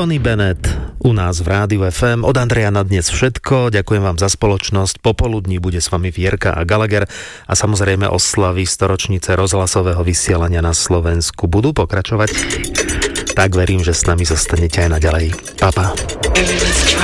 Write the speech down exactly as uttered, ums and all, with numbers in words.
Tony Bennett u nás v Rádiu ef em. Od Andreja na dnes všetko. Ďakujem vám za spoločnosť. Popoludní bude s vami Vierka a Gallagher a samozrejme oslavy storočnice rozhlasového vysielania na Slovensku budú pokračovať. Tak verím, že s nami zostanete aj naďalej. Pa, pa.